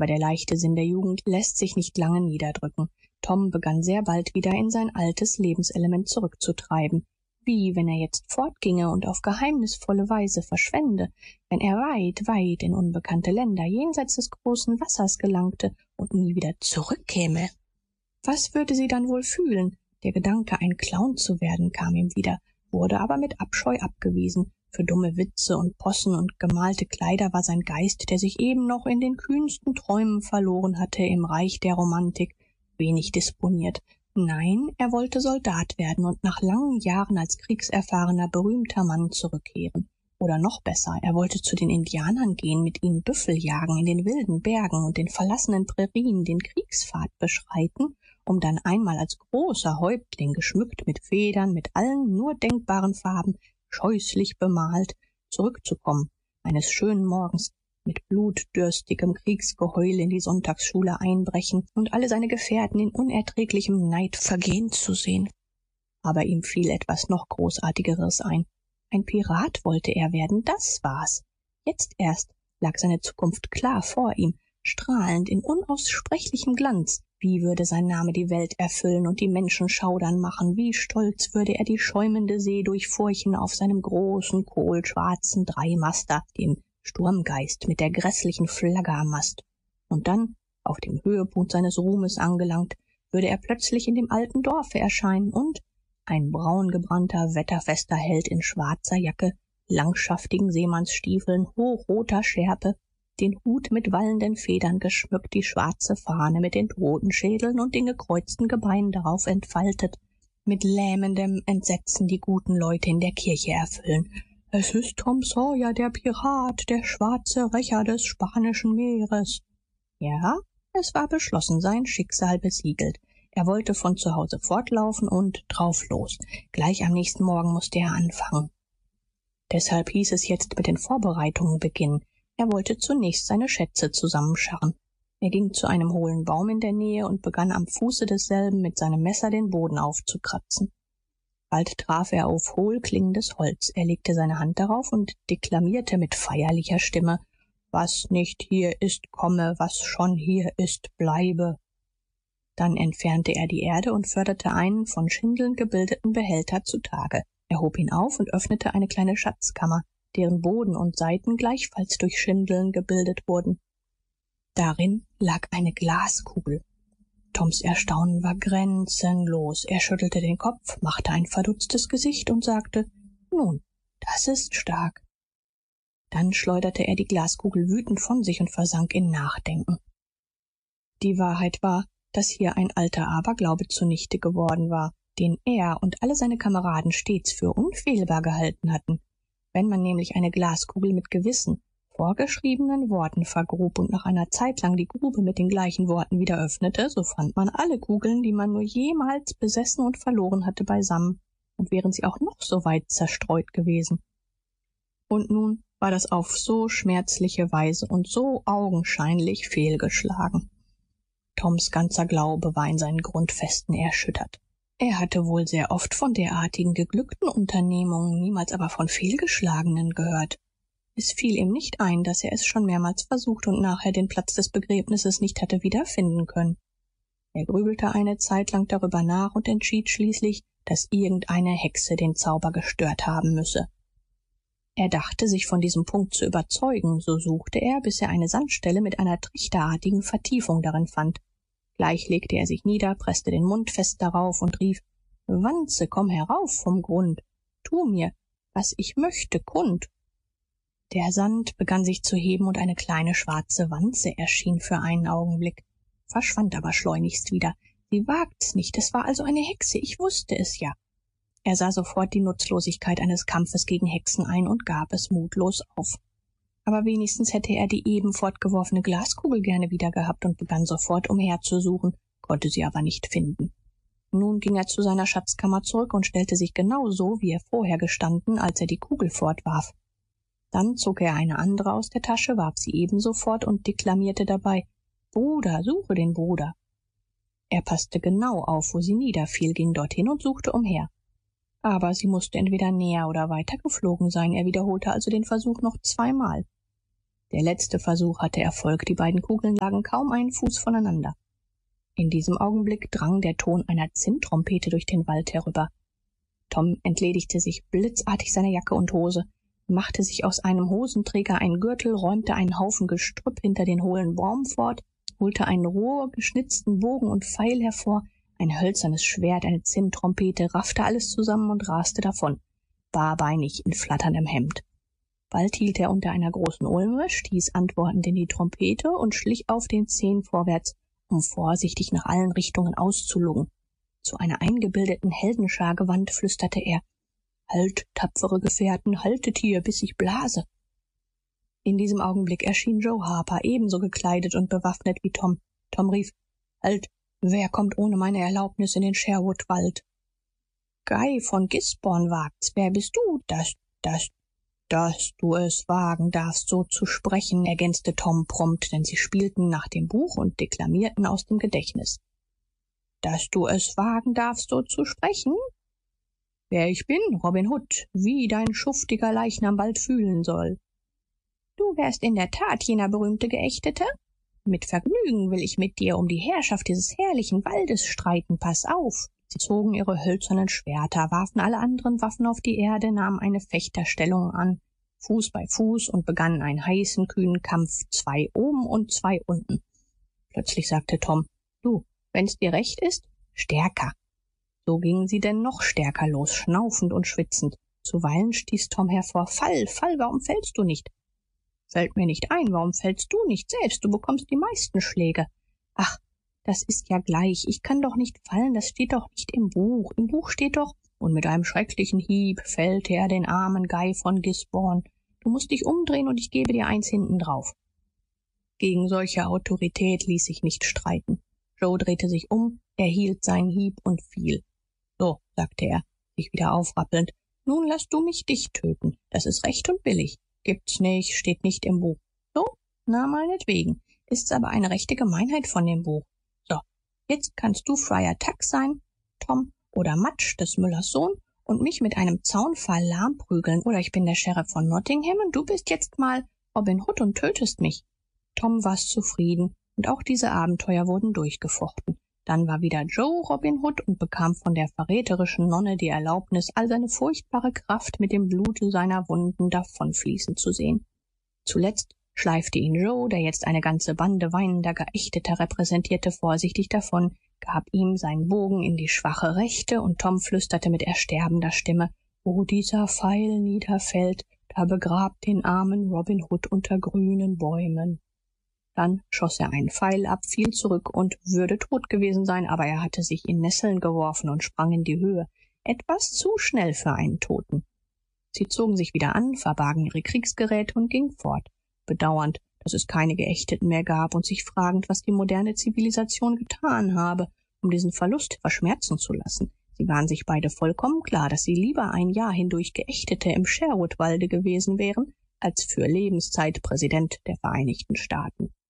Aber der leichte Sinn der Jugend lässt sich nicht lange niederdrücken. Tom begann sehr bald wieder in sein altes Lebenselement zurückzutreiben. Wie, wenn er jetzt fortginge und auf geheimnisvolle Weise verschwände, wenn er weit, weit in unbekannte Länder jenseits des großen Wassers gelangte und nie wieder zurückkäme. Was würde sie dann wohl fühlen? Der Gedanke, ein Clown zu werden, kam ihm wieder, wurde aber mit Abscheu abgewiesen. Für dumme Witze und Possen und gemalte Kleider war sein Geist, der sich eben noch in den kühnsten Träumen verloren hatte, im Reich der Romantik, wenig disponiert. Nein, er wollte Soldat werden und nach langen Jahren als kriegserfahrener, berühmter Mann zurückkehren. Oder noch besser, er wollte zu den Indianern gehen, mit ihnen Büffel jagen, in den wilden Bergen und den verlassenen Prärien den Kriegspfad beschreiten, um dann einmal als großer Häuptling, geschmückt mit Federn, mit allen nur denkbaren Farben, scheußlich bemalt, zurückzukommen, eines schönen Morgens, mit blutdürstigem Kriegsgeheul in die Sonntagsschule einbrechen und alle seine Gefährten in unerträglichem Neid vergehen zu sehen. Aber ihm fiel etwas noch Großartigeres ein. Ein Pirat wollte er werden, das war's. Jetzt erst lag seine Zukunft klar vor ihm, strahlend in unaussprechlichem Glanz. Wie würde sein Name die Welt erfüllen und die Menschen schaudern machen, wie stolz würde er die schäumende See durchfurchen auf seinem großen, kohlschwarzen Dreimaster, dem Sturmgeist mit der grässlichen Flagge am Mast. Und dann, auf dem Höhepunkt seines Ruhmes angelangt, würde er plötzlich in dem alten Dorfe erscheinen und ein braungebrannter, wetterfester Held in schwarzer Jacke, langschaftigen Seemannsstiefeln, hochroter Schärpe, den Hut mit wallenden Federn geschmückt, die schwarze Fahne mit den Totenschädeln und den gekreuzten Gebeinen darauf entfaltet, mit lähmendem Entsetzen die guten Leute in der Kirche erfüllen. Es ist Tom Sawyer, der Pirat, der schwarze Rächer des Spanischen Meeres. Ja, es war beschlossen, sein Schicksal besiegelt. Er wollte von zu Hause fortlaufen und drauf los. Gleich am nächsten Morgen musste er anfangen. Deshalb hieß es jetzt mit den Vorbereitungen beginnen. Er wollte zunächst seine Schätze zusammenscharren. Er ging zu einem hohlen Baum in der Nähe und begann am Fuße desselben mit seinem Messer den Boden aufzukratzen. Bald traf er auf hohl klingendes Holz. Er legte seine Hand darauf und deklamierte mit feierlicher Stimme: Was nicht hier ist, komme, was schon hier ist, bleibe. Dann entfernte er die Erde und förderte einen von Schindeln gebildeten Behälter zutage. Er hob ihn auf und öffnete eine kleine Schatzkammer, deren Boden und Seiten gleichfalls durch Schindeln gebildet wurden. Darin lag eine Glaskugel. Toms Erstaunen war grenzenlos. Er schüttelte den Kopf, machte ein verdutztes Gesicht und sagte: Nun, das ist stark. Dann schleuderte er die Glaskugel wütend von sich und versank in Nachdenken. Die Wahrheit war, dass hier ein alter Aberglaube zunichte geworden war, den er und alle seine Kameraden stets für unfehlbar gehalten hatten. Wenn man nämlich eine Glaskugel mit gewissen, vorgeschriebenen Worten vergrub und nach einer Zeit lang die Grube mit den gleichen Worten wieder öffnete, so fand man alle Kugeln, die man nur jemals besessen und verloren hatte, beisammen, und wären sie auch noch so weit zerstreut gewesen. Und nun war das auf so schmerzliche Weise und so augenscheinlich fehlgeschlagen. Toms ganzer Glaube war in seinen Grundfesten erschüttert. Er hatte wohl sehr oft von derartigen geglückten Unternehmungen, niemals aber von fehlgeschlagenen gehört. Es fiel ihm nicht ein, dass er es schon mehrmals versucht und nachher den Platz des Begräbnisses nicht hatte wiederfinden können. Er grübelte eine Zeit lang darüber nach und entschied schließlich, dass irgendeine Hexe den Zauber gestört haben müsse. Er dachte, sich von diesem Punkt zu überzeugen, so suchte er, bis er eine Sandstelle mit einer trichterartigen Vertiefung darin fand. Gleich legte er sich nieder, presste den Mund fest darauf und rief: Wanze, komm herauf vom Grund, tu mir, was ich möchte, kund. Der Sand begann sich zu heben und eine kleine schwarze Wanze erschien für einen Augenblick, verschwand aber schleunigst wieder. Sie wagt's nicht, es war also eine Hexe, ich wusste es ja. Er sah sofort die Nutzlosigkeit eines Kampfes gegen Hexen ein und gab es mutlos auf. Aber wenigstens hätte er die eben fortgeworfene Glaskugel gerne wieder gehabt und begann sofort umherzusuchen, konnte sie aber nicht finden. Nun ging er zu seiner Schatzkammer zurück und stellte sich genau so, wie er vorher gestanden, als er die Kugel fortwarf. Dann zog er eine andere aus der Tasche, warf sie ebenso fort und deklamierte dabei: Bruder, suche den Bruder. Er passte genau auf, wo sie niederfiel, ging dorthin und suchte umher. Aber sie musste entweder näher oder weiter geflogen sein. Er wiederholte also den Versuch noch zweimal. Der letzte Versuch hatte Erfolg, die beiden Kugeln lagen kaum einen Fuß voneinander. In diesem Augenblick drang der Ton einer Zinntrompete durch den Wald herüber. Tom entledigte sich blitzartig seiner Jacke und Hose, machte sich aus einem Hosenträger einen Gürtel, räumte einen Haufen Gestrüpp hinter den hohlen Baum fort, holte einen rohrgeschnitzten Bogen und Pfeil hervor, ein hölzernes Schwert, eine Zinntrompete, raffte alles zusammen und raste davon, barbeinig in flatterndem Hemd. Bald hielt er unter einer großen Ulme, stieß antwortend in die Trompete und schlich auf den Zehen vorwärts, um vorsichtig nach allen Richtungen auszulugen. Zu einer eingebildeten Heldenschar gewandt, flüsterte er: »Halt, tapfere Gefährten, haltet hier, bis ich blase.« In diesem Augenblick erschien Joe Harper, ebenso gekleidet und bewaffnet wie Tom. Tom rief: »Halt, wer kommt ohne meine Erlaubnis in den Sherwood-Wald?« »Guy von Gisborne wagt's. Wer bist du, dass du es wagen darfst, so zu sprechen«, ergänzte Tom prompt, denn sie spielten nach dem Buch und deklamierten aus dem Gedächtnis. »Dass du es wagen darfst, so zu sprechen? Wer ich bin, Robin Hood, wie dein schuftiger Leichnam bald fühlen soll.« »Du wärst in der Tat jener berühmte Geächtete? Mit Vergnügen will ich mit dir um die Herrschaft dieses herrlichen Waldes streiten. Pass auf!« Sie zogen ihre hölzernen Schwerter, warfen alle anderen Waffen auf die Erde, nahmen eine Fechterstellung an, Fuß bei Fuß, und begannen einen heißen, kühnen Kampf, 2 oben und 2 unten. Plötzlich sagte Tom: »Du, wenn's dir recht ist, stärker.« So gingen sie denn noch stärker los, schnaufend und schwitzend. Zuweilen stieß Tom hervor: »Fall, warum fällst du nicht?« »Fällt mir nicht ein, warum fällst du nicht selbst? Du bekommst die meisten Schläge.« »Ach, das ist ja gleich. Ich kann doch nicht fallen, das steht doch nicht im Buch. Im Buch steht doch: »Und mit einem schrecklichen Hieb fällte er den armen Guy von Gisborne. Du musst dich umdrehen und ich gebe dir eins hinten drauf.« Gegen solche Autorität ließ sich nicht streiten. Joe drehte sich um, erhielt seinen Hieb und fiel. »So«, sagte er, sich wieder aufrappelnd, »nun lass du mich dich töten. Das ist recht und billig. Gibt's nicht, steht nicht im Buch. So, na meinetwegen. Ist's aber eine rechte Gemeinheit von dem Buch. So, jetzt kannst du Friar Tuck sein, Tom, oder Mudge, des Müllers Sohn, und mich mit einem Zaunpfahl lahmprügeln, oder ich bin der Sheriff von Nottingham und du bist jetzt mal Robin Hood und tötest mich.« Tom war's zufrieden, und auch diese Abenteuer wurden durchgefochten. Dann war wieder Joe Robin Hood und bekam von der verräterischen Nonne die Erlaubnis, all seine furchtbare Kraft mit dem Blute seiner Wunden davonfließen zu sehen. Zuletzt schleifte ihn Joe, der jetzt eine ganze Bande weinender Geächteter repräsentierte, vorsichtig davon, gab ihm seinen Bogen in die schwache Rechte, und Tom flüsterte mit ersterbender Stimme: »Wo dieser Pfeil niederfällt, da begrabt den armen Robin Hood unter grünen Bäumen.« Dann schoss er einen Pfeil ab, fiel zurück und würde tot gewesen sein, aber er hatte sich in Nesseln geworfen und sprang in die Höhe, etwas zu schnell für einen Toten. Sie zogen sich wieder an, verbargen ihre Kriegsgeräte und gingen fort, bedauernd, dass es keine Geächteten mehr gab und sich fragend, was die moderne Zivilisation getan habe, um diesen Verlust verschmerzen zu lassen. Sie waren sich beide vollkommen klar, dass sie lieber ein Jahr hindurch Geächtete im Sherwood-Walde gewesen wären, als für Lebenszeit Präsident der Vereinigten Staaten.